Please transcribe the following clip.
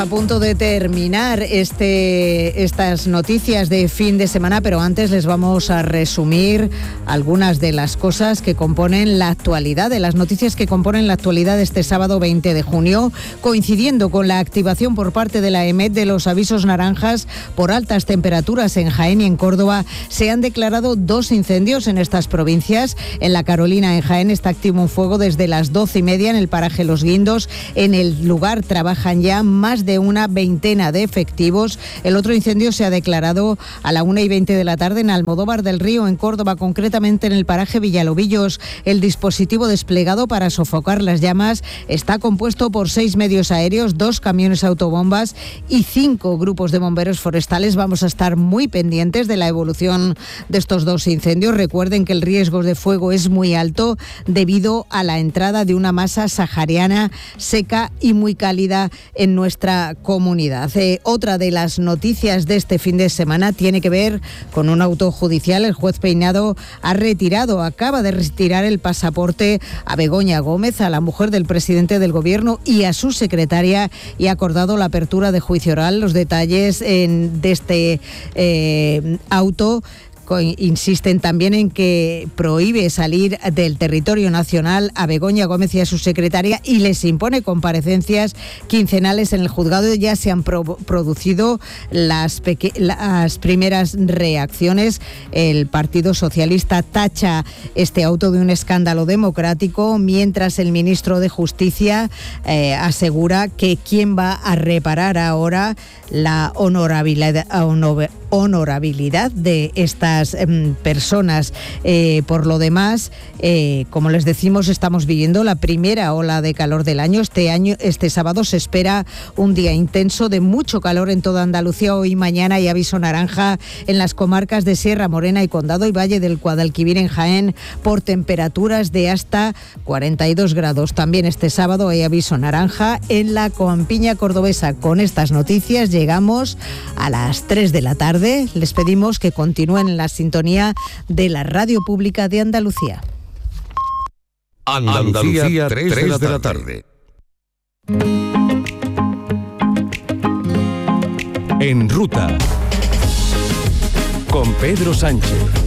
A punto de terminar estas noticias de fin de semana, pero antes les vamos a resumir algunas de las cosas que componen la actualidad, de las noticias que componen la actualidad de este sábado 20 de junio, coincidiendo con la activación por parte de la EMET de los avisos naranjas por altas temperaturas en Jaén y en Córdoba. Se han declarado 2 incendios en estas provincias. En la Carolina, en Jaén, está activo un fuego desde las 12:30 en el paraje Los Guindos. En el lugar trabajan ya más de una veintena de efectivos. El otro incendio se ha declarado a la 1:20 de la tarde en Almodóvar del Río, en Córdoba, concretamente en el paraje Villalobillos. El dispositivo desplegado para sofocar las llamas está compuesto por 6 medios aéreos, 2 camiones autobombas y 5 grupos de bomberos forestales. Vamos a estar muy pendientes de la evolución de estos 2 incendios. Recuerden que el riesgo de fuego es muy alto debido a la entrada de una masa sahariana seca y muy cálida en nuestra comunidad. Otra de las noticias de este fin de semana tiene que ver con un auto judicial. El juez Peinado acaba de retirar el pasaporte a Begoña Gómez, a la mujer del presidente del Gobierno, y a su secretaria, y ha acordado la apertura de juicio oral. Los detalles de este auto insisten también en que prohíbe salir del territorio nacional a Begoña Gómez y a su secretaria y les impone comparecencias quincenales en el juzgado. Ya se han producido las primeras reacciones. El Partido Socialista tacha este auto de un escándalo democrático, mientras el ministro de Justicia asegura que quien va a reparar ahora la honorabilidad de estas personas. Por lo demás, como les decimos, estamos viviendo la primera ola de calor del año. Este sábado se espera un día intenso de mucho calor en toda Andalucía. Hoy y mañana hay aviso naranja en las comarcas de Sierra Morena y Condado y Valle del Guadalquivir en Jaén por temperaturas de hasta 42 grados. También este sábado hay aviso naranja en la Campiña cordobesa. Con estas noticias llegamos a las 3 de la tarde. Les pedimos que continúen en la sintonía de la Radio Pública de Andalucía. Andalucía, 3 de la tarde. En ruta con Pedro Sánchez.